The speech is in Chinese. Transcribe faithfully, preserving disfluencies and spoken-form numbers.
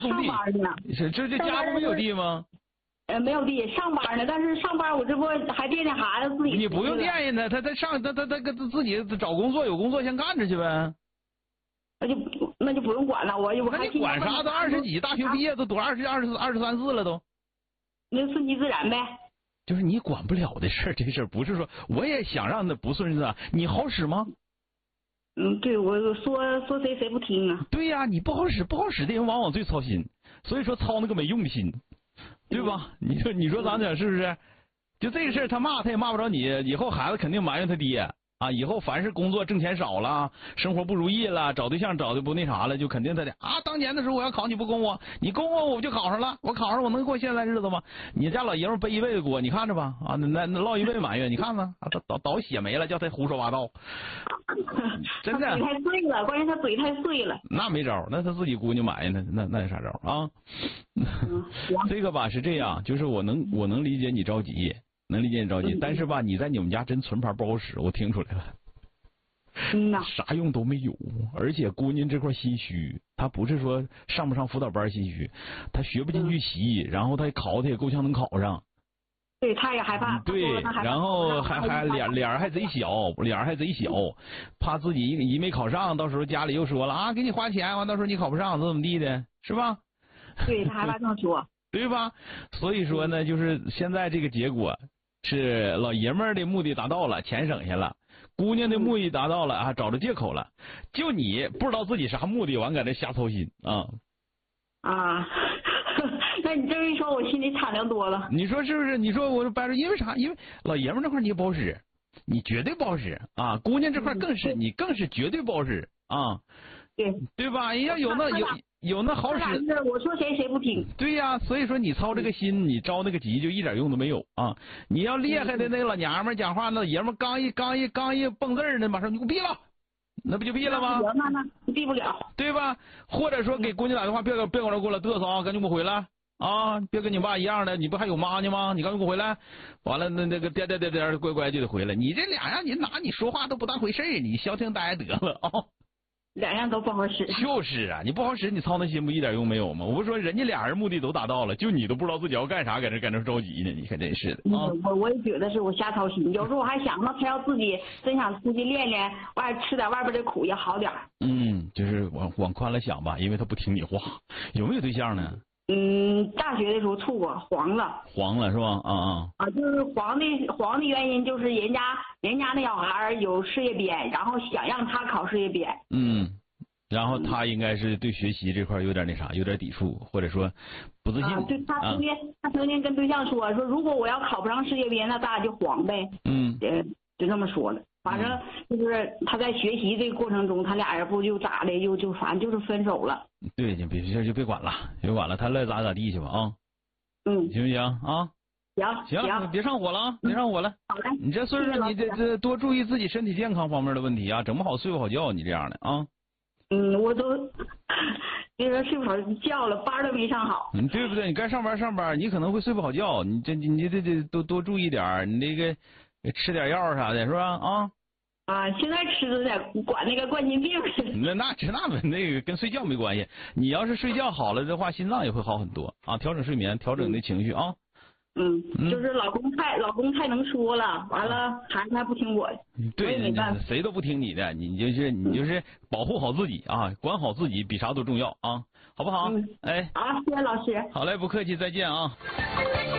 上班呢。 是这这家不没有地吗？ 呃，没有地，上班呢。但是上班我这不还惦念孩子自己。 你不用惦念他，他他上他他他他自己找工作，有工作先干着去呗。 那就那就不用管了，我我还那你管啥？都二十几，大学毕业都多二十二十二十三四了都。 那就顺其自然呗。 就是你管不了的事儿，这事儿不是说我也想让他不顺子，你好使吗？ 嗯，对，我说说谁谁不听啊。 对呀、啊，你不好使，不好使的人往往最操心，所以说操那个没用心，对吧？嗯、你说你说咱讲是不是？就这个事儿，他骂他也骂不着你，以后孩子肯定埋怨他爹。啊，以后凡是工作挣钱少了，生活不如意了，找对象找的不那啥了，就肯定他的啊。当年的时候我要考你不供我，你供我我就考上了，我考上我能过现在日子吗？你家老爷们背一辈子锅，你看着吧啊，那那落一辈子埋怨，你看看啊，倒倒血没了，叫他胡说八道。真的。 他嘴太碎了，关键他嘴太碎了。 那没招，那他自己姑娘埋怨他，那那有啥招啊？嗯、这个吧是这样，就是我能我能理解你着急。能理解你着急，但是吧，你在你们家真存盘不好使，我听出来了， 嗯呐， 啥用都没有。而且姑娘这块心虚，她不是说上不上辅导班心虚，她学不进去习，然后她考她也够呛能考上。 对，她也害怕。 对，然后还还脸脸还贼小，脸还贼小，怕自己一没考上，到时候家里又说了啊，给你花钱，完到时候你考不上，怎么怎么地的，是吧？ 对，她害怕这么说。 对吧？所以说呢，就是现在这个结果。是老爷们儿的目的达到了，钱省下了，姑娘的目的达到了啊，找着借口了，就你不知道自己啥目的，完搁这瞎操心啊啊！那你这么一说，我心里敞亮多了。 你说是不是？你说我掰着，因为啥？因为老爷们儿这块你也不好使，你绝对不好使啊！姑娘这块更是，你更是绝对不好使啊！ 对对吧？要有那有。有那好使， 我说谁谁不听。 对呀、啊，所以说你操这个心，你着那个急，就一点用都没有啊！你要厉害的那个老娘们讲话，那爷们刚一刚一刚一蹦字儿呢，马上你给我闭了，那不就闭了吗？ 那那闭不了， 对吧？或者说给姑娘打电话，别别搁这给我嘚瑟啊，赶紧给我回来啊！别跟你爸一样的，你不还有妈呢吗？你赶紧给我回来！完了，那那个颠颠颠颠乖乖就得回来。你这俩让你拿你说话都不当回事儿，你消停呆得了啊！ 两样都不好使， 就是啊，你不好使，你操那心不一点用没有吗？我不是说人家俩人目的都达到了，就你都不知道自己要干啥，搁这搁这着急呢，你可真是的啊！ 我我也觉得是我瞎操心，有时候我还想到他要自己真想出去练练，外吃点外边的苦也好点。 嗯，就是往往宽了想吧，因为他不听你话。有没有对象呢？ 嗯，大学的时候处过，黄了。 黄了是吧？啊啊！ 啊，就是黄的黄的原因就是人家人家那小孩有事业编，然后想让他考事业编。 嗯，然后他应该是对学习这块有点那啥，有点抵触，或者说不自信。 啊，对，他曾经、啊、他曾经跟对象说说，如果我要考不上事业编，那咱俩就黄呗。 嗯， 呃，就这么说的。反正就是他在学习这个过程中，他俩人不就咋的，就就反正就是分手了。 对，就别就就别管了，别管了，他乐咋咋地去吧啊。 嗯， 行不行啊？ 行行，别上火了啊，别上火了。 好嘞。 你这岁数，你这这多注意自己身体健康方面的问题啊，整不好睡不好觉，你这样的啊。 嗯，我都就是睡不好觉了，班都没上好。 嗯，对不对？你该上班上班，你可能会睡不好觉，你这你这这多多注意点，你那个吃点药啥的，是吧？啊。 啊，现在吃的点管那个冠心病。 那那这那那个跟睡觉没关系，你要是睡觉好了的话，心脏也会好很多啊。调整睡眠，调整你的情绪啊。 嗯，就是老公太老公太能说了，完了孩子还不听我的， 对， 没办法， 谁都不听你的，你就是你就是保护好自己啊，管好自己比啥都重要啊，好不好？ 嗯， 哎， 好，谢谢老师。 好嘞，不客气，再见啊。